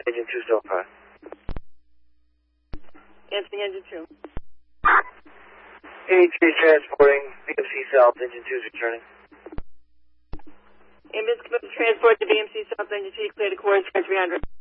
Engine 2 still fire. Answering Engine 2. AT transporting, BMC South, Engine 2 is returning. Ambulance committed to transport to BMC South Engine 2, clear to course, 300.